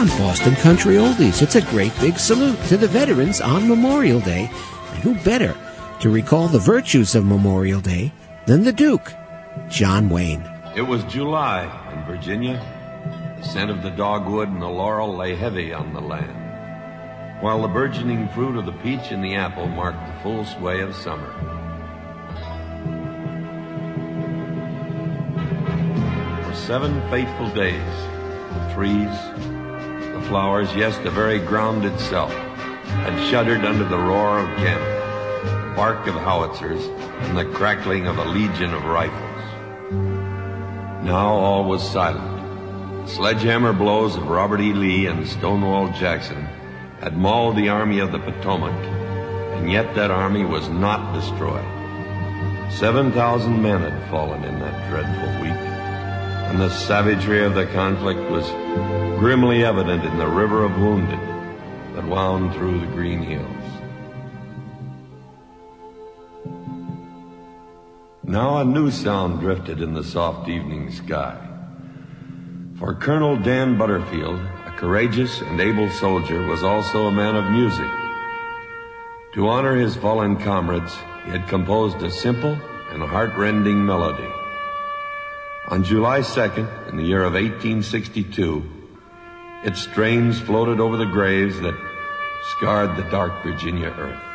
on Boston Country Oldies. It's a great big salute to the veterans on Memorial Day. And who better to recall the virtues of Memorial Day than the Duke, John Wayne. It was July in Virginia. The scent of the dogwood and the laurel lay heavy on the land, while the burgeoning fruit of the peach and the apple marked the full sway of summer. For 7 faithful days, the trees, the flowers, yes, the very ground itself, had shuddered under the roar of cannon, the bark of howitzers, and the crackling of a legion of rifles. Now all was silent. The sledgehammer blows of Robert E. Lee and Stonewall Jackson had mauled the Army of the Potomac, and yet that army was not destroyed. 7,000 men had fallen in that dreadful week, and the savagery of the conflict was grimly evident in the river of wounded that wound through the green hills. Now a new sound drifted in the soft evening sky. For Colonel Dan Butterfield, a courageous and able soldier, was also a man of music. To honor his fallen comrades, he had composed a simple and heart-rending melody. On July 2nd, in the year of 1862, its strains floated over the graves that scarred the dark Virginia earth.